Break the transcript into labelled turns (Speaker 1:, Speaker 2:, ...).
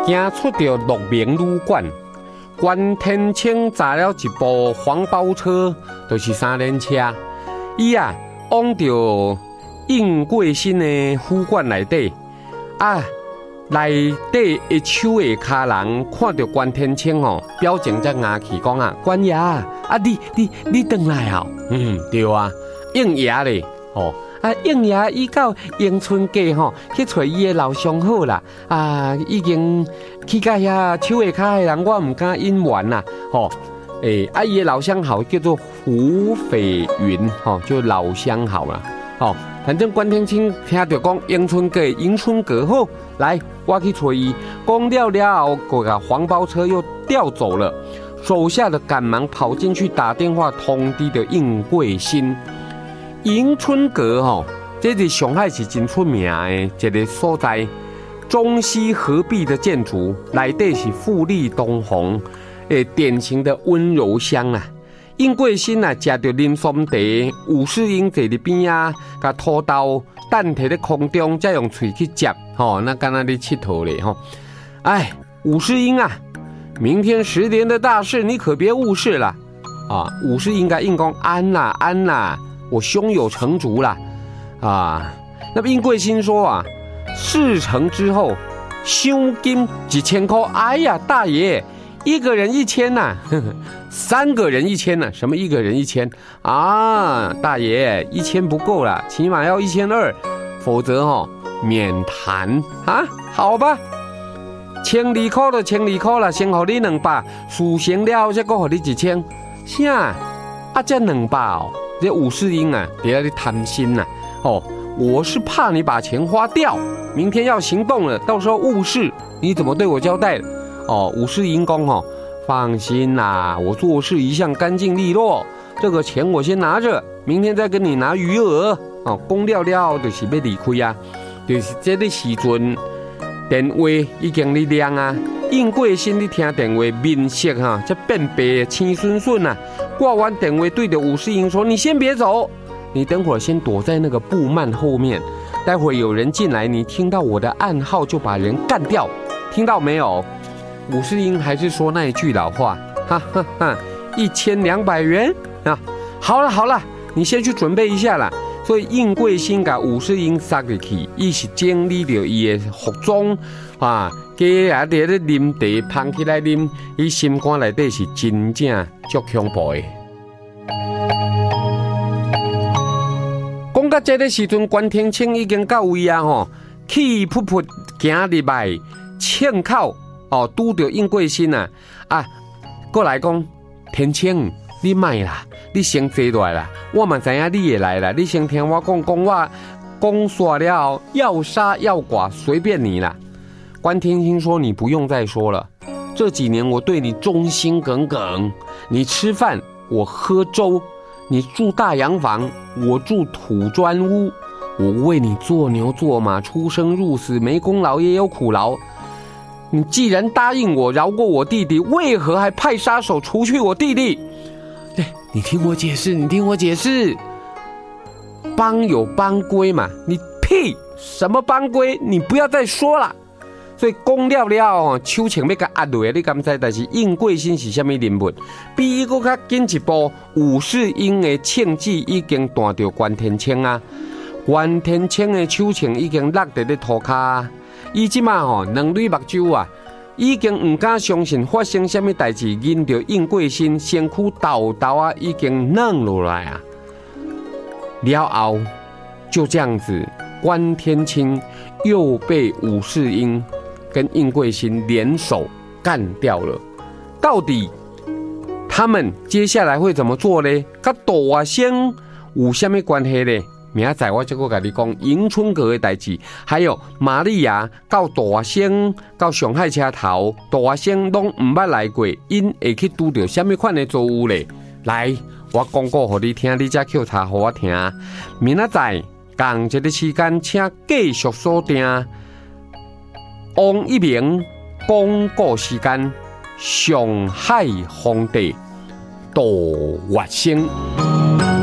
Speaker 1: 行出着鹿鸣旅馆，关天清砸了一部黄包车，就是3轮车。伊啊，往着应贵新的府馆内底啊，内底一手的骹人看到关天清哦，表情才硬气讲啊，关爷啊，你回来啊？对啊，应爷咧，哦。应爷伊到迎春街吼去找伊的老相好啦，已经去到遐手下骹的人，我唔敢隐瞒啦，吼，伊的老相好叫做胡斐云，吼，就老相好啦，吼，反正关天清听到讲迎春阁好，来，我去找伊，讲了，个个黄包车又调走了，手下的赶忙跑进去打电话通知的应贵新。迎春阁吼，这是上海是真出名的一个所在，中西合璧的建筑，内底是富丽堂皇，典型的温柔乡啊。应贵新啊，食着啉酸茶，吴世英坐伫边啊，甲土豆蛋摕咧空中，再用喙去夹，吼，那敢若咧佚佗咧吼。哎，吴世英啊，明天10年的大事，你可别误事了啊！吴世英甲应讲安啦。我胸有成竹啦，那么应贵新说啊，事成之后，赏金1000块。哎呀，大爷，一个人1000呐，3个人1000呐，什么一个人1000啊？大爷，1000不够啦，起码要1200，否则免谈啊。好吧，1200块就1200块啦，先给你200，事成了再给你1000，啥？这200哦。这武世英啊，别来贪心呐！我是怕你把钱花掉，明天要行动了，到时候误事，你怎么对我交代？武世英讲放心啦，我做事一向干净利落，这个钱我先拿着，明天再跟你拿余额。讲了就是要离开啊，就是这个时阵，电话已经咧亮啊。应贵新你听电话，面色这变白青顺顺啊。挂完电话对着武世英说：“你先别走，你等会儿先躲在那个布幔后面，待会儿有人进来，你听到我的暗号就把人干掉，听到没有？”武世英还是说那一句老话，哈哈哈，1200元啊！好了，你先去准备一下啦。所以应贵新甲武世英杀入去，伊是整理着伊的服装啊，加也伫咧啉茶，捧起来啉，伊心肝内底是真正足恐怖的。讲到这个时阵，关天清已经到位啊吼，气噗噗行入来，枪口拄着应贵新啊，过来讲天清。你卖啦，你先坐落来啦，我嘛知影你会来啦。你先听我讲，我讲煞了，要杀要剐随便你啦。关天清说：“你不用再说了，这几年我对你忠心耿耿。你吃饭，我喝粥；你住大洋房，我住土砖屋。我为你做牛做马，出生入死，没功劳也有苦劳。你既然答应我饶过我弟弟，为何还派杀手除去我弟弟？”你听我解释，帮有帮规嘛，你屁什么帮规？你不要再说了。所以讲了手情要甲压落，你敢知？但是应贵新是什么人物？比伊搁较紧一步，武世英的枪指已经弹到关天清啊，关天清的手情已经落在咧涂骹，伊即马两蕊目睭啊。已经唔敢相信发生什么代志，因着应贵新身躯豆豆啊，已经软落来啊。了后就这样子，关天清又被武世英跟应贵新联手干掉了。到底他们接下来会怎么做呢？跟大仙有什么关系呢？明仔我再甲你讲迎春阁的代志，还有玛利亚到大仙到上海车头，大仙拢唔捌来过，因会去拄到什么款的作物咧？来，我讲过给你听，你再扣查给我听。明仔载同一个时间，请继续锁定王一鸣广告时间，上海皇帝杜月笙。